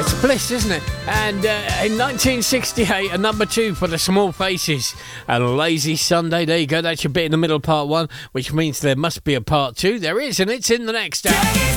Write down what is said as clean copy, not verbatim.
It's bliss, isn't it? And in 1968, a number 2 for the Small Faces. A Lazy Sunday. There you go. That's your bit in the middle, part 1, which means there must be a part 2. There is, and it's in the next hour.